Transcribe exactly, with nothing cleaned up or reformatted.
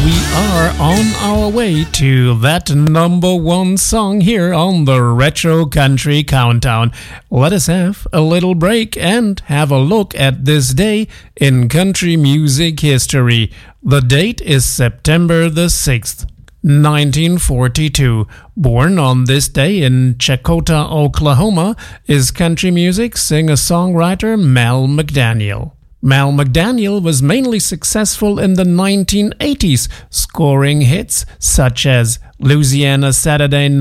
we are on our way to that number one song here on the Retro Country Countdown. Let us have a little break and have a look at this day in country music history. The date is September the sixth. nineteen forty-two. Born on this day in Chakota, Oklahoma, is country music singer-songwriter Mal McDaniel. Mal McDaniel was mainly successful in the nineteen eighties, scoring hits such as Louisiana Saturday